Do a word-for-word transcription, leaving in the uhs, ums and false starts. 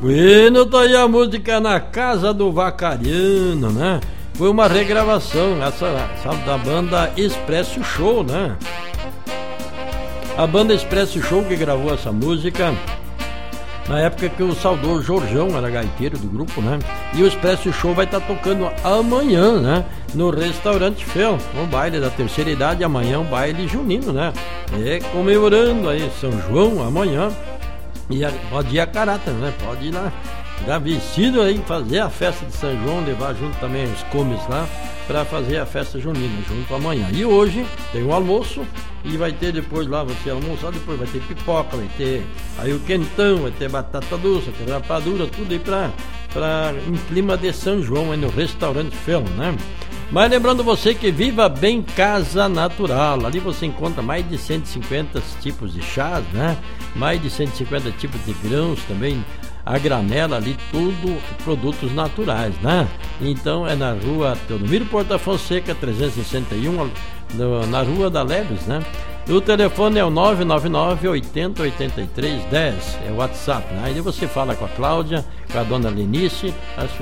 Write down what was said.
Bueno, tá aí a música Na Casa do Vacariano, né? Foi uma regravação, essa, sabe, da banda Expresso Show, né? A banda Expresso Show que gravou essa música na época que o saudoso Jorjão era gaiteiro do grupo, né? E o Expresso Show vai estar tá tocando amanhã, né? No Restaurante Fel, no baile da terceira idade, amanhã o baile junino, né? É comemorando aí São João amanhã. E a, pode ir a caráter, né? Pode ir lá, já vestido aí, fazer a festa de São João, levar junto também os comes lá, para fazer a festa junina junto amanhã. E hoje tem o almoço e vai ter depois lá, você almoçar, depois vai ter pipoca, vai ter aí o quentão, vai ter batata doce, vai ter rapadura, tudo aí pra, pra, em clima de São João aí no Restaurante Fel, né? Mas lembrando você que Viva Bem Casa Natural, ali você encontra mais de cento e cinquenta tipos de chás, né? Mais de cento e cinquenta tipos de grãos também, a granela ali, tudo produtos naturais, né? Então é na rua Teodomiro Porta Fonseca, trezentos e sessenta e um, na rua da Leves, né? O telefone é o nove nove nove, oitenta, oitenta e três, dez, é o WhatsApp, né? Aí você fala com a Cláudia, com a dona Lenice, as